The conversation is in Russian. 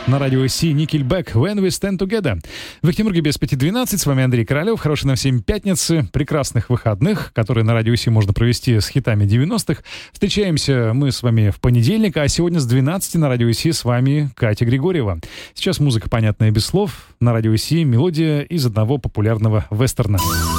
На радио Си Nickelback «When We Stand Together». В Екатеринбурге без 5:12. С вами Андрей Королев. Хорошей нам всем пятницы, прекрасных выходных, которые на радио Си можно провести с хитами 90-х. Встречаемся мы с вами в понедельник, а сегодня с 12 на радио Си с вами Катя Григорьева. Сейчас музыка, понятная без слов. На радио Си мелодия из одного популярного вестерна.